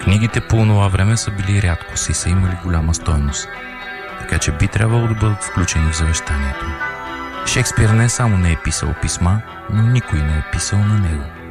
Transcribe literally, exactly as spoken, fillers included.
Книгите по онова време са били рядкост и са имали голяма стойност, така че би трябвало да бъдат включени в завещанието му. Шекспир не само не е писал писма, но никой не е писал на него.